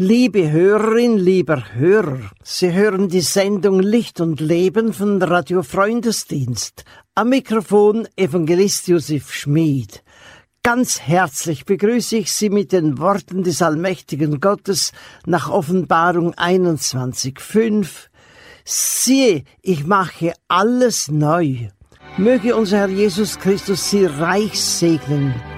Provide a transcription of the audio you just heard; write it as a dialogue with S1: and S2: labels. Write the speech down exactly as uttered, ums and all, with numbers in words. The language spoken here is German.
S1: Liebe Hörerin, lieber Hörer, Sie hören die Sendung Licht und Leben von Radio Freundesdienst. Am Mikrofon Evangelist Josef Schmid. Ganz herzlich begrüße ich Sie mit den Worten des allmächtigen Gottes nach Offenbarung einundzwanzig fünf. Siehe, ich mache alles neu. Möge unser Herr Jesus Christus Sie reich segnen